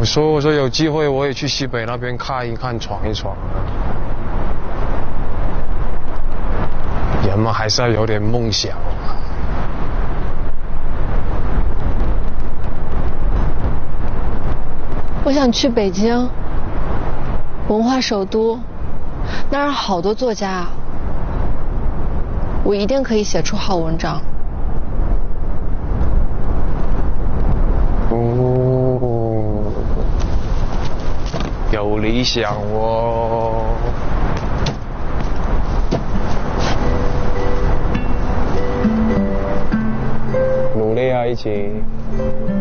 我说有机会我也去西北那边看一看，闯一闯。人嘛，还是要有点梦想。 我想去北京，文化首都，那儿好多作家啊，我一定可以写出好文章。 哦，有理想哦。努力啊，一起。